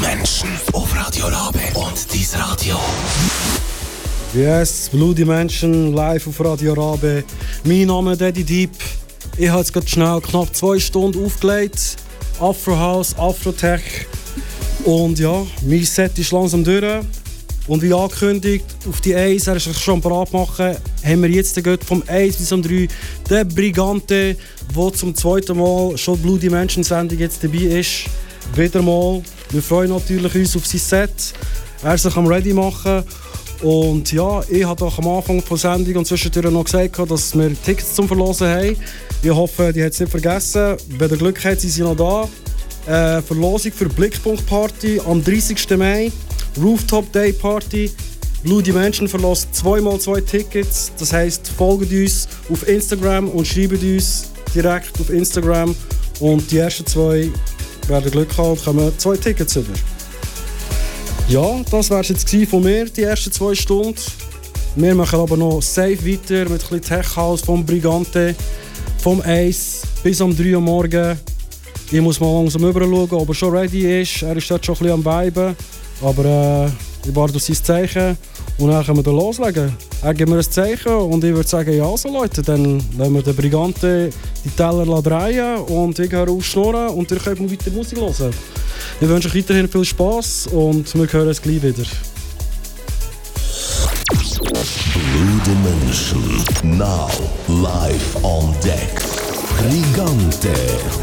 Menschen auf Radio Rabe und dies Radio. Yes, Blue Dimension live auf Radio Rabe. Mein Name ist Daddy Deep. Ich habe jetzt gerade schnell knapp 2 Stunden aufgelegt. Afro House, Afro Tech. Und ja, mein Set ist langsam durch. Und wie angekündigt, auf die 1, er ist sich schon bereit machen, haben wir jetzt vom 1 bis zum 3 den Brigante, der zum zweiten Mal schon Blue Dimension Sendung jetzt dabei ist. Wieder mal. Wir freuen natürlich uns auf sein Set. Er ist sich am Ready machen. Und ja, ich habe doch am Anfang der Sendung und zwischendurch noch gesagt, dass wir Tickets zum Verlosen haben. Ich hoffe, die hat es nicht vergessen. Wenn ihr Glück habt, sind sie noch da. Verlosung für Blickpunkt Party am 30. Mai. Rooftop Day Party. Blue Dimension verlost 2x2 Tickets. Das heisst, folgt uns auf Instagram und schreibt uns direkt auf Instagram. Und die ersten 2 werden Glück haben und kommen 2 Tickets über. Ja, das war es jetzt von mir, die ersten 2 Stunden. Wir machen aber noch safe weiter mit ein bisschen Tech House vom Brigante. Vom 1 bis um 3 Uhr morgen. Ich muss mal langsam rüber schauen, ob er schon ready ist. Er ist dort schon ein bisschen am Viben. Aber ich warte auf sein Zeichen und dann können wir loslegen. Er gibt mir ein Zeichen und ich würde sagen, ja also Leute, dann lassen wir den Brigante die Teller drehen und ich höre auf schnurren und ihr könnt weiter Musik hören. Ich wünsche euch weiterhin viel Spass und wir hören es gleich wieder. Blue Dimension, now live on deck. Brigante.